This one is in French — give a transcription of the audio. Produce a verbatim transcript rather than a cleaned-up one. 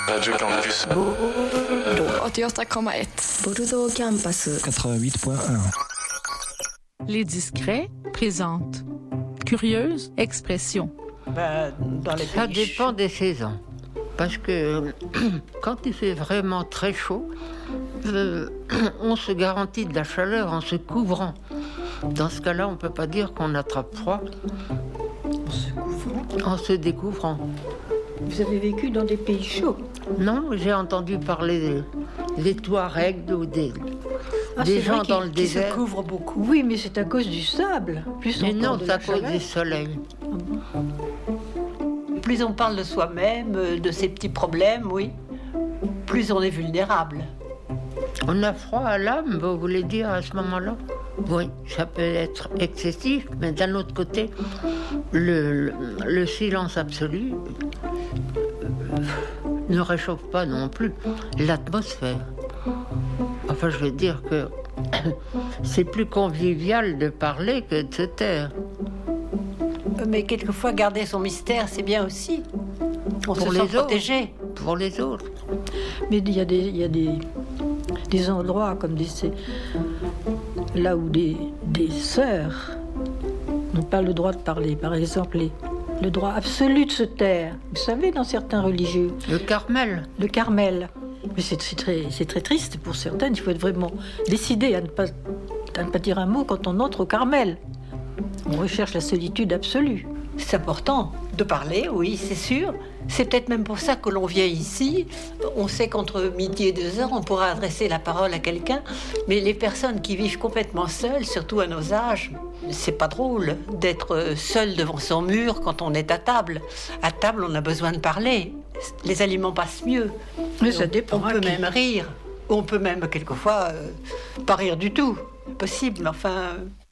Radio Campus. åttioåtta komma ett. Bordeaux Campus. quatre-vingt-huit point un. Les Discrets présentent Curieuse expression. Ben, dans les Ça pays dépend chauds. des saisons. Parce que quand il fait vraiment très chaud, euh, on se garantit de la chaleur en se couvrant. Dans ce cas-là, on ne peut pas dire qu'on attrape froid En se couvrant. en se découvrant. Vous avez vécu dans des pays chauds. Non, j'ai entendu parler des, des Touaregs ou des, Ah, des c'est gens vrai dans qu'ils- le qu'ils désert. se couvrent beaucoup. Oui, mais c'est à cause du sable. Plus Mais on non, parle de c'est à la cause chaleur. du soleil. Plus on parle de soi-même, euh, de ses petits problèmes, oui, plus on est vulnérable. On a froid à l'âme, vous voulez dire, à ce moment-là? Oui, ça peut être excessif, mais d'un autre côté, le, le, le silence absolu euh, ne réchauffe pas non plus l'atmosphère. Enfin, je veux dire que c'est plus convivial de parler que de se taire. Mais quelquefois, garder son mystère, c'est bien aussi. On Pour se les sent autres. protégé. Pour les autres. Mais il y a des, il y a des, des endroits comme des, c'est- là où des, des sœurs n'ont pas le droit de parler. Par exemple, les- le droit absolu de se taire. Vous savez, dans certains religieux, Le Carmel. le Carmel. Mais c'est c'est très, c'est très triste pour certaines. Il faut être vraiment décidé à ne pas, à ne pas dire un mot quand on entre au Carmel. On recherche la solitude absolue. C'est important de parler, oui, c'est sûr. C'est peut-être même pour ça que l'on vient ici. On sait qu'entre midi et deux heures, on pourra adresser la parole à quelqu'un. Mais les personnes qui vivent complètement seules, surtout à nos âges, c'est pas drôle d'être seul devant son mur quand on est à table. À table, on a besoin de parler. Les aliments passent mieux. Mais ça on, dépend On à peut qui. même rire. On peut même, quelquefois, euh, pas rire du tout. Possible, mais enfin... euh,